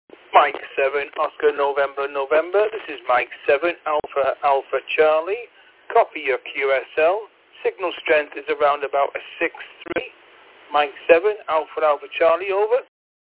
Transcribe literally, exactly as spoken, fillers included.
Mike seven, Oscar November November. This is Mike seven, Alpha Alpha Charlie. Copy your Q S L. Signal strength is around about a six three. Mike seven, Alpha Alpha Charlie, over.